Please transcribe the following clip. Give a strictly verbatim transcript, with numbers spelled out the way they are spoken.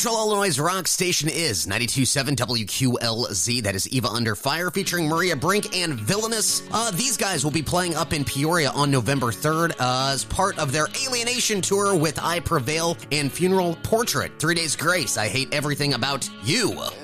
Central Illinois' rock station is ninety-two point seven W Q L Z. That is Eva Under Fire featuring Maria Brink and Villainous. Uh, these guys will be playing up in Peoria on November third uh, as part of their Alienation tour with I Prevail and Funeral Portrait. Three Days Grace, I Hate Everything About You.